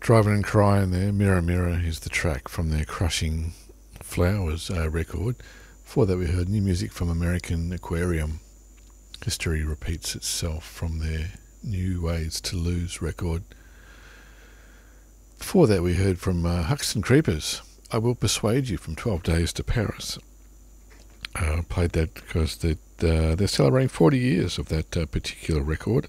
Driving and Crying there. Mirror Mirror is the track from their Crushing Flowers record. Before that we heard new music from American Aquarium. History Repeats Itself from their New Ways to Lose record. Before that we heard from Huxton Creepers, I Will Persuade You from 12 Days to Paris. Played that because they're celebrating 40 years of that particular record.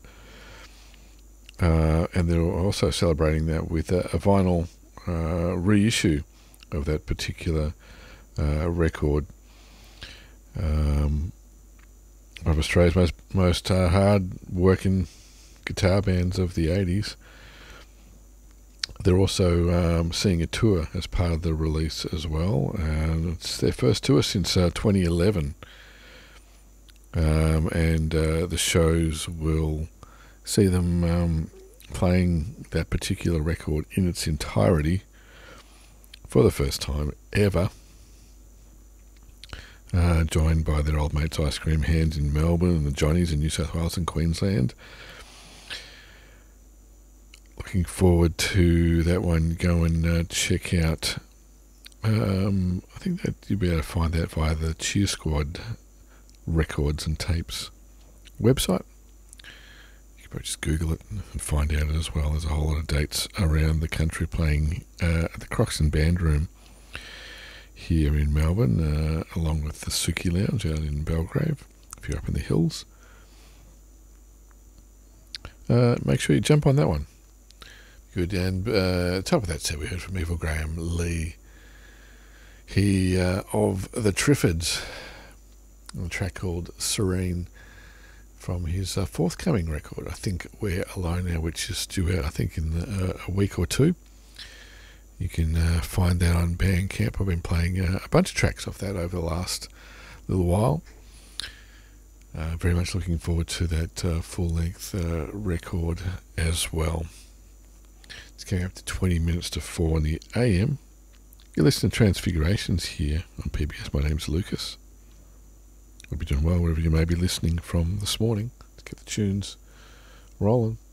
And they're also celebrating that with a vinyl reissue of that particular record. One of Australia's most hard-working guitar bands of the 80s. They're also seeing a tour as part of the release as well. And it's their first tour since 2011. And the shows will see them playing that particular record in its entirety for the first time ever, joined by their old mates Ice Cream Hands in Melbourne and the Johnnies in New South Wales and Queensland. Looking forward to that one. Go and check out, I think that you'll be able to find that via the Cheer Squad records and tapes website. Just Google it and find out as well. There's a whole lot of dates around the country playing at the Croxton Band Room here in Melbourne, along with the Suki Lounge out in Belgrave, if you're up in the hills. Make sure you jump on that one. Good. And top of that set we heard from Evil Graham Lee. He of the Triffids, a track called Serene, from his forthcoming record, I think We're Alone Now, which is due out, I think, in a week or two. You can find that on Bandcamp. I've been playing a bunch of tracks off that over the last little while. Very much looking forward to that full-length record as well. It's going up to 20 minutes to 4 in the AM. You're listening to Transfigurations here on PBS. My name's Lucas. Hope you're doing well wherever you may be listening from this morning. Let's get the tunes rolling.